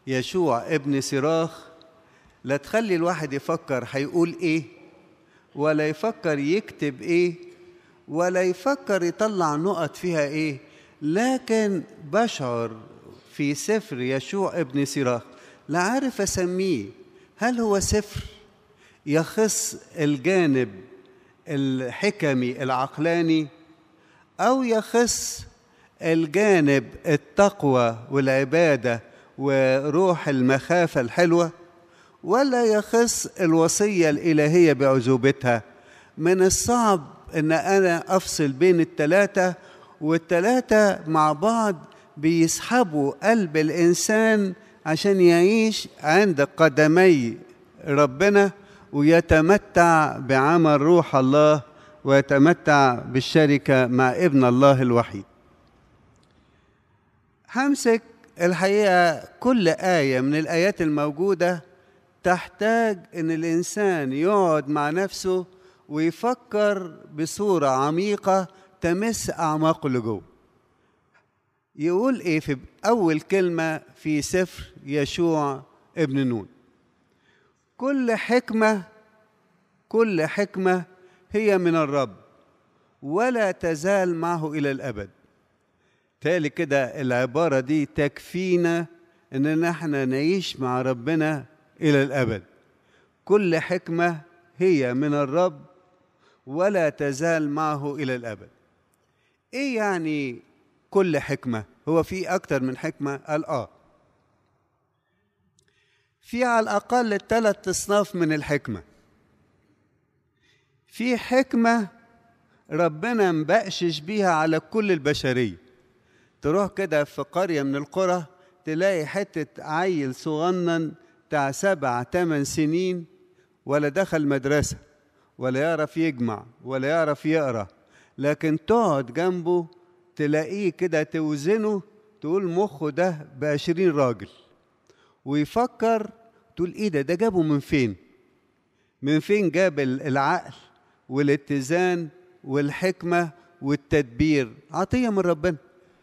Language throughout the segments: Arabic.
يشوع ابن سراخ لا تخلي الواحد يفكر هيقول ايه، ولا يفكر يكتب ايه، ولا يفكر يطلع نقط فيها ايه، لكن بشعر في سفر يشوع ابن سراخ لا عارف اسميه. هل هو سفر يخص الجانب الحكمي العقلاني، أو يخص الجانب التقوى والعبادة وروح المخافة الحلوة، ولا يخص الوصية الإلهية بعذوبتها؟ من الصعب أن أنا أفصل بين الثلاثة، والثلاثة مع بعض بيسحبوا قلب الإنسان عشان يعيش عند قدمي ربنا ويتمتع بعمل روح الله ويتمتع بالشركة مع ابن الله الوحيد. همسك الحقيقة كل آية من الآيات الموجودة تحتاج أن الإنسان يقعد مع نفسه ويفكر بصورة عميقة تمس أعماقه لجوه. يقول إيه في أول كلمة في سفر يشوع ابن نون؟ كل حكمة هي من الرب ولا تزال معه إلى الأبد. تالي كده العبارة دي تكفينا إن احنا نعيش مع ربنا إلى الأبد. كل حكمة هي من الرب ولا تزال معه إلى الأبد. إيه يعني كل حكمة؟ هو في أكتر من حكمة؟ قال في على الأقل 3 أصناف من الحكمة. في حكمة ربنا مبقشش بيها على كل البشرية. تروح كده في قرية من القرى تلاقي حتة عيل صغنن بتاع 7-8 سنين، ولا دخل مدرسة ولا يعرف يجمع ولا يعرف يقرأ، لكن تقعد جنبه تلاقيه كده توزنه تقول مخه ده ب20 راجل، ويفكر تقول ايه ده جابه من فين؟ من فين جاب العقل والاتزان والحكمة والتدبير؟ عطية من ربنا.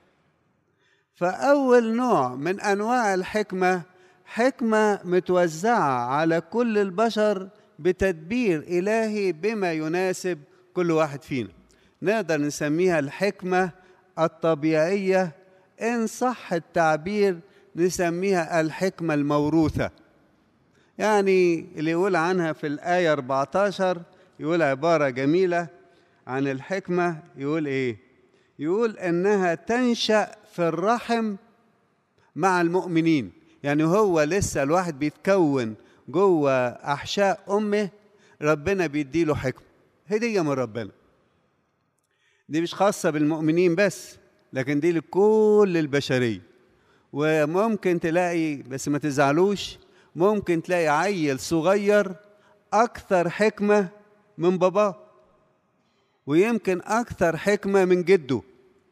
فأول نوع من أنواع الحكمة حكمة متوزعة على كل البشر بتدبير إلهي بما يناسب كل واحد فينا. نقدر نسميها الحكمة الطبيعية، إن صح التعبير نسميها الحكمة الموروثة. يعني اللي يقول عنها في الآية 14 يقول عبارة جميلة عن الحكمة، يقول إيه؟ يقول إنها تنشأ في الرحم مع المؤمنين. يعني هو لسه الواحد بيتكون جوه أحشاء أمه، ربنا بيديله حكمة، هدية من ربنا. دي مش خاصة بالمؤمنين بس، لكن دي لكل البشرية. وممكن تلاقي، بس ما تزعلوش، ممكن تلاقي عيل صغير أكثر حكمة من باباه، ويمكن أكثر حكمة من جده.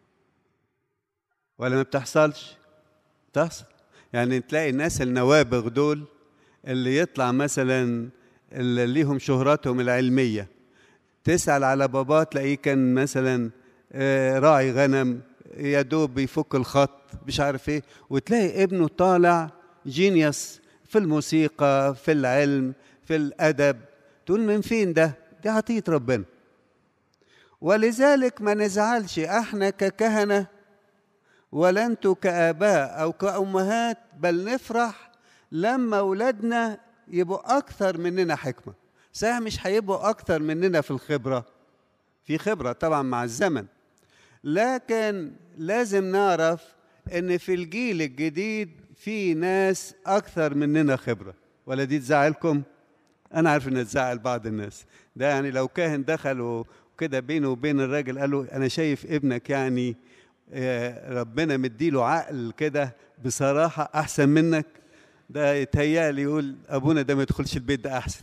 ولا ما بتحصلش؟ تحصل. يعني تلاقي الناس النوابغ دول اللي يطلع مثلا اللي ليهم شهرتهم العلمية، تسأل على باباه تلاقيه كان مثلا راعي غنم، يا دوب بيفك الخط مش عارف ايه، وتلاقي ابنه طالع جينيوس في الموسيقى، في العلم، في الأدب. تقول من فين ده؟ دي عطية ربنا. ولذلك ما نزعلش احنا ككهنة ولا انتوا كآباء أو كأمهات، بل نفرح لما أولادنا يبقوا أكثر مننا حكمة. صحيح مش هيبقوا أكثر مننا في الخبرة، في خبرة طبعا مع الزمن، لكن لازم نعرف إن في الجيل الجديد في ناس أكثر مننا خبرة. ولا دي تزعلكم؟ أنا عارف إن تزعل بعض الناس. ده يعني لو كاهن دخل وكده بينه وبين الراجل قال له أنا شايف ابنك يعني ربنا مديله عقل كده بصراحة أحسن منك، ده يتهيألي يقول أبونا ده ما يدخلش البيت ده أحسن،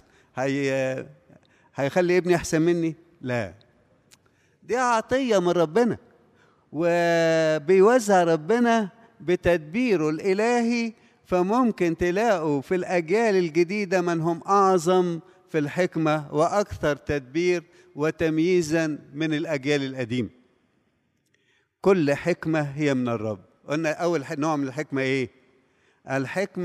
هيخلي ابني أحسن مني؟ لا، دي عطية من ربنا، وبيوزع ربنا بتدبيره الإلهي. فممكن تلاقوا في الأجيال الجديدة من هم أعظم في الحكمة وأكثر تدبير وتمييزا من الأجيال القديمة. كل حكمة هي من الرب. قلنا أول نوع من الحكمة إيه؟ الحكمة